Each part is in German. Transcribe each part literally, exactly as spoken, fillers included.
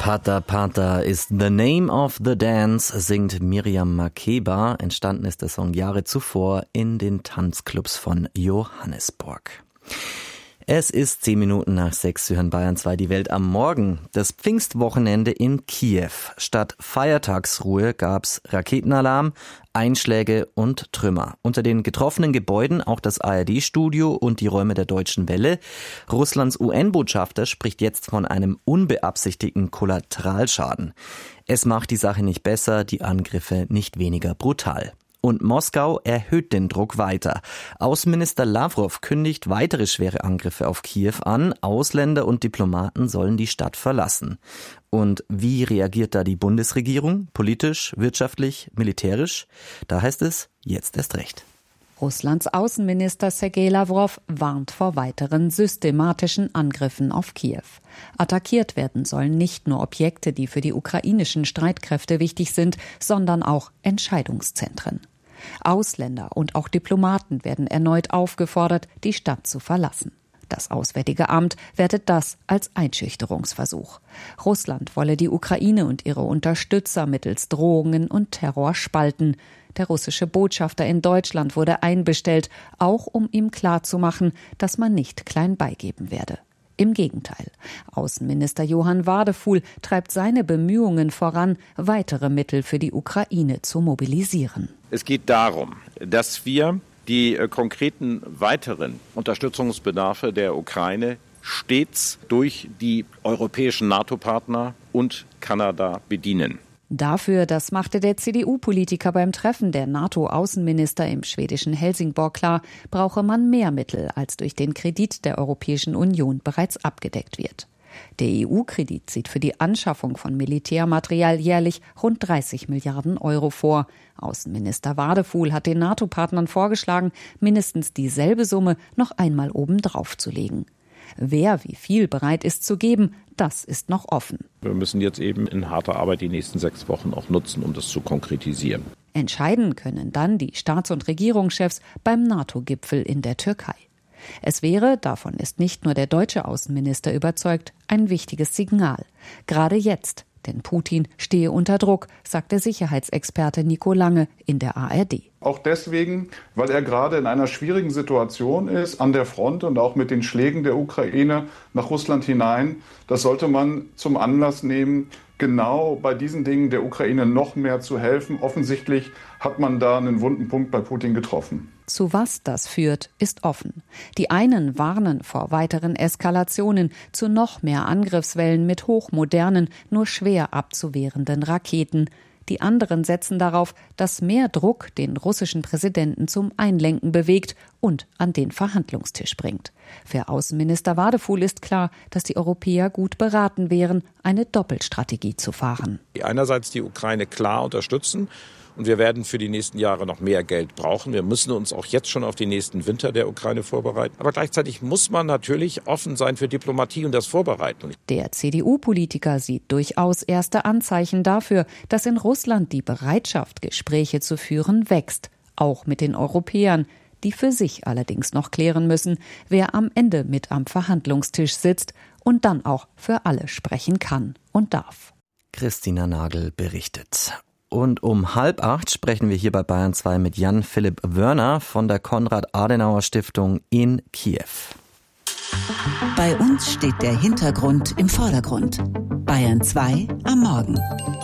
Pata Pata is the name of the dance, singt Miriam Makeba. Entstanden ist der Song Jahre zuvor in den Tanzclubs von Johannesburg. Es ist zehn Minuten nach sechs. Sie hören Bayern zwei, die Welt am Morgen. Das Pfingstwochenende in Kiew. Statt Feiertagsruhe gab's Raketenalarm, Einschläge und Trümmer. Unter den getroffenen Gebäuden auch das A R D-Studio und die Räume der Deutschen Welle. Russlands U N-Botschafter spricht jetzt von einem unbeabsichtigten Kollateralschaden. Es macht die Sache nicht besser, die Angriffe nicht weniger brutal. Und Moskau erhöht den Druck weiter. Außenminister Lavrov kündigt weitere schwere Angriffe auf Kiew an. Ausländer und Diplomaten sollen die Stadt verlassen. Und wie reagiert da die Bundesregierung? Politisch, wirtschaftlich, militärisch? Da heißt es, jetzt erst recht. Russlands Außenminister Sergei Lavrov warnt vor weiteren systematischen Angriffen auf Kiew. Attackiert werden sollen nicht nur Objekte, die für die ukrainischen Streitkräfte wichtig sind, sondern auch Entscheidungszentren. Ausländer und auch Diplomaten werden erneut aufgefordert, die Stadt zu verlassen. Das Auswärtige Amt wertet das als Einschüchterungsversuch. Russland wolle die Ukraine und ihre Unterstützer mittels Drohungen und Terror spalten. Der russische Botschafter in Deutschland wurde einbestellt, auch um ihm klarzumachen, dass man nicht klein beigeben werde. Im Gegenteil. Außenminister Johann Wadefuhl treibt seine Bemühungen voran, weitere Mittel für die Ukraine zu mobilisieren. Es geht darum, dass wir die äh, konkreten weiteren Unterstützungsbedarfe der Ukraine stets durch die europäischen NATO-Partner und Kanada bedienen. Dafür, das machte der C D U-Politiker beim Treffen der NATO-Außenminister im schwedischen Helsingborg klar, brauche man mehr Mittel, als durch den Kredit der Europäischen Union bereits abgedeckt wird. Der E U-Kredit sieht für die Anschaffung von Militärmaterial jährlich rund dreißig Milliarden Euro vor. Außenminister Wadefuhl hat den NATO-Partnern vorgeschlagen, mindestens dieselbe Summe noch einmal obendrauf zu legen. Wer wie viel bereit ist zu geben, das ist noch offen. Wir müssen jetzt eben in harter Arbeit die nächsten sechs Wochen auch nutzen, um das zu konkretisieren. Entscheiden können dann die Staats- und Regierungschefs beim NATO-Gipfel in der Türkei. Es wäre, davon ist nicht nur der deutsche Außenminister überzeugt, ein wichtiges Signal. Gerade jetzt, denn Putin stehe unter Druck, sagt der Sicherheitsexperte Nico Lange in der A R D. Auch deswegen, weil er gerade in einer schwierigen Situation ist, an der Front und auch mit den Schlägen der Ukraine nach Russland hinein. Das sollte man zum Anlass nehmen, genau bei diesen Dingen der Ukraine noch mehr zu helfen. Offensichtlich hat man da einen wunden Punkt bei Putin getroffen. Zu was das führt, ist offen. Die einen warnen vor weiteren Eskalationen, zu noch mehr Angriffswellen mit hochmodernen, nur schwer abzuwehrenden Raketen. Die anderen setzen darauf, dass mehr Druck den russischen Präsidenten zum Einlenken bewegt und an den Verhandlungstisch bringt. Für Außenminister Wadefuhl ist klar, dass die Europäer gut beraten wären, eine Doppelstrategie zu fahren. Einerseits die Ukraine klar unterstützen. Und wir werden für die nächsten Jahre noch mehr Geld brauchen. Wir müssen uns auch jetzt schon auf den nächsten Winter der Ukraine vorbereiten. Aber gleichzeitig muss man natürlich offen sein für Diplomatie und das Vorbereiten. Der C D U-Politiker sieht durchaus erste Anzeichen dafür, dass in Russland die Bereitschaft, Gespräche zu führen, wächst. Auch mit den Europäern, die für sich allerdings noch klären müssen, wer am Ende mit am Verhandlungstisch sitzt und dann auch für alle sprechen kann und darf. Christina Nagel berichtet. Und um halb acht sprechen wir hier bei Bayern zwei mit Jan-Philipp Wörner von der Konrad-Adenauer-Stiftung in Kiew. Bei uns steht der Hintergrund im Vordergrund. Bayern zwei am Morgen.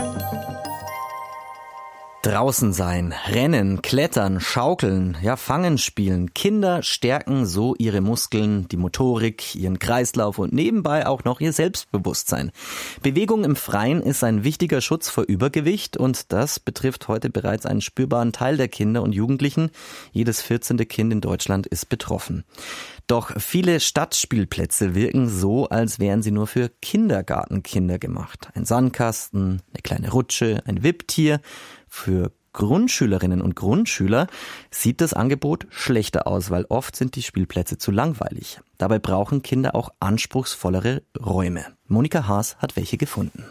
Draußen sein, rennen, klettern, schaukeln, ja fangen spielen. Kinder stärken so ihre Muskeln, die Motorik, ihren Kreislauf und nebenbei auch noch ihr Selbstbewusstsein. Bewegung im Freien ist ein wichtiger Schutz vor Übergewicht und das betrifft heute bereits einen spürbaren Teil der Kinder und Jugendlichen. Jedes vierzehnte Kind in Deutschland ist betroffen. Doch viele Stadtspielplätze wirken so, als wären sie nur für Kindergartenkinder gemacht. Ein Sandkasten, eine kleine Rutsche, ein Wipptier. Für Grundschülerinnen und Grundschüler sieht das Angebot schlechter aus, weil oft sind die Spielplätze zu langweilig. Dabei brauchen Kinder auch anspruchsvollere Räume. Monika Haas hat welche gefunden.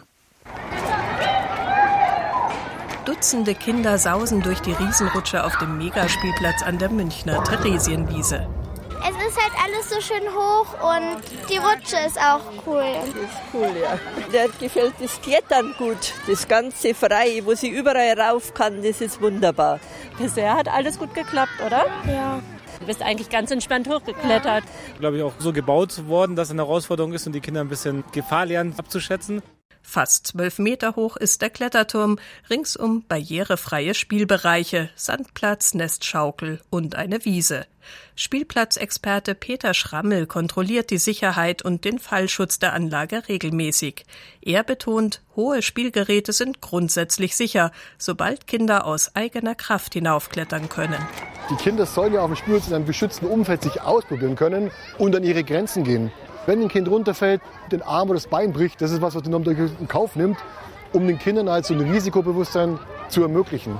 Dutzende Kinder sausen durch die Riesenrutsche auf dem Megaspielplatz an der Münchner Theresienwiese. Es ist halt alles so schön hoch und die Rutsche ist auch cool. Das ist cool, ja. Der gefällt das Klettern gut. Das ganze frei, wo sie überall rauf kann, das ist wunderbar. Bisher hat alles gut geklappt, oder? Ja. Du bist eigentlich ganz entspannt hochgeklettert. Ja. Glaube ich auch so gebaut worden, dass es eine Herausforderung ist und die Kinder ein bisschen Gefahr lernen abzuschätzen. Fast zwölf Meter hoch ist der Kletterturm, ringsum barrierefreie Spielbereiche, Sandplatz, Nestschaukel und eine Wiese. Spielplatzexperte Peter Schrammel kontrolliert die Sicherheit und den Fallschutz der Anlage regelmäßig. Er betont, hohe Spielgeräte sind grundsätzlich sicher, sobald Kinder aus eigener Kraft hinaufklettern können. Die Kinder sollen ja auf dem Spielplatz in einem geschützten Umfeld sich ausprobieren können und an ihre Grenzen gehen. Wenn ein Kind runterfällt, den Arm oder das Bein bricht, das ist was, was man in Kauf nimmt, um den Kindern halt so ein Risikobewusstsein zu ermöglichen.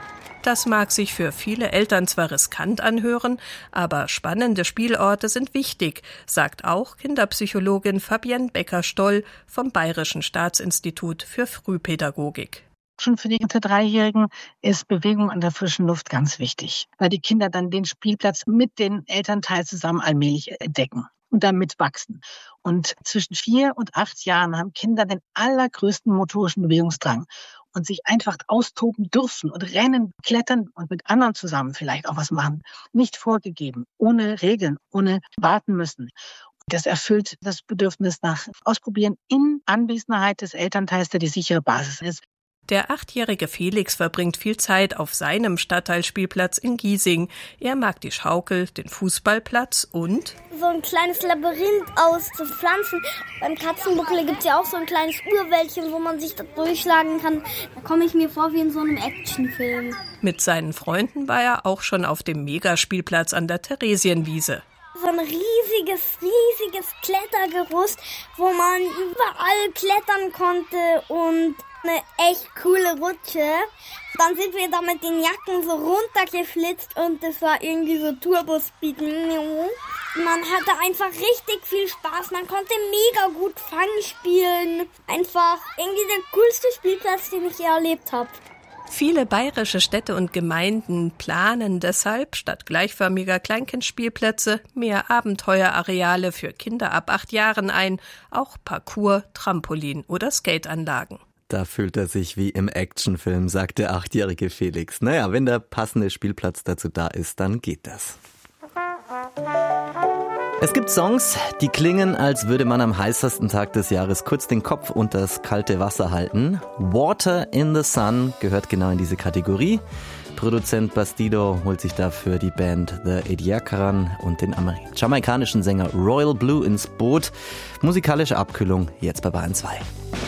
Das mag sich für viele Eltern zwar riskant anhören, aber spannende Spielorte sind wichtig, sagt auch Kinderpsychologin Fabienne Becker-Stoll vom Bayerischen Staatsinstitut für Frühpädagogik. Schon für die unter Dreijährigen ist Bewegung an der frischen Luft ganz wichtig, weil die Kinder dann den Spielplatz mit den Elternteilen zusammen allmählich entdecken und damit wachsen. Und zwischen vier und acht Jahren haben Kinder den allergrößten motorischen Bewegungsdrang und sich einfach austoben dürfen und rennen, klettern und mit anderen zusammen vielleicht auch was machen. Nicht vorgegeben, ohne Regeln, ohne warten müssen. Das erfüllt das Bedürfnis nach Ausprobieren in Anwesenheit des Elternteils, der die sichere Basis ist. Der achtjährige Felix verbringt viel Zeit auf seinem Stadtteilspielplatz in Giesing. Er mag die Schaukel, den Fußballplatz und so ein kleines Labyrinth aus Pflanzen. Beim Katzenbuckel gibt es ja auch so ein kleines Urwäldchen, wo man sich da durchschlagen kann. Da komme ich mir vor wie in so einem Actionfilm. Mit seinen Freunden war er auch schon auf dem Megaspielplatz an der Theresienwiese. So ein riesiges, riesiges Klettergerüst, wo man überall klettern konnte und eine echt coole Rutsche. Dann sind wir da mit den Jacken so runtergeflitzt und das war irgendwie so Turbospeed. Man hatte einfach richtig viel Spaß, man konnte mega gut Fang spielen. Einfach irgendwie der coolste Spielplatz, den ich je erlebt habe. Viele bayerische Städte und Gemeinden planen deshalb statt gleichförmiger Kleinkindspielplätze mehr Abenteuerareale für Kinder ab acht Jahren ein, auch Parkour, Trampolin oder Skateanlagen. Da fühlt er sich wie im Actionfilm, sagt der achtjährige Felix. Naja, wenn der passende Spielplatz dazu da ist, dann geht das. Es gibt Songs, die klingen, als würde man am heißesten Tag des Jahres kurz den Kopf unter das kalte Wasser halten. Water in the Sun gehört genau in diese Kategorie. Produzent Bastido holt sich dafür die Band The Ediacaran und den jamaikanischen Sänger Royal Blue ins Boot. Musikalische Abkühlung jetzt bei Bayern zwei.